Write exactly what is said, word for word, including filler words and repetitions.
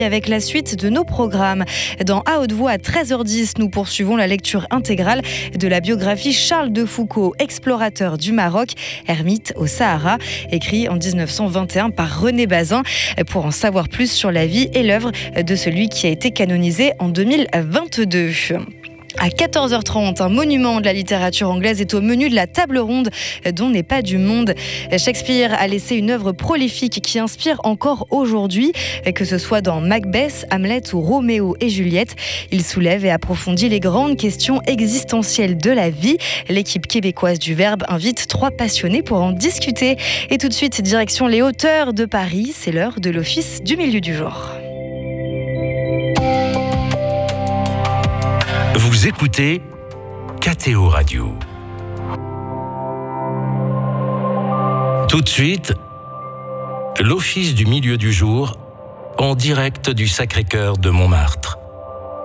Avec la suite de nos programmes. Dans À haute voix à treize heures dix, nous poursuivons la lecture intégrale de la biographie Charles de Foucault, explorateur du Maroc, ermite au Sahara, écrit en dix-neuf cent vingt et un par René Bazin, pour en savoir plus sur la vie et l'œuvre de celui qui a été canonisé en deux mille vingt-deux. À quatorze heures trente, un monument de la littérature anglaise est au menu de la table ronde dont n'est pas du monde. Shakespeare a laissé une œuvre prolifique qui inspire encore aujourd'hui, que ce soit dans Macbeth, Hamlet ou Roméo et Juliette. Il soulève et approfondit les grandes questions existentielles de la vie. L'équipe québécoise du Verbe invite trois passionnés pour en discuter. Et tout de suite, direction les hauteurs de Paris, c'est l'heure de l'Office du milieu du jour. Vous écoutez K T O Radio. Tout de suite, l'Office du milieu du jour, en direct du Sacré-Cœur de Montmartre.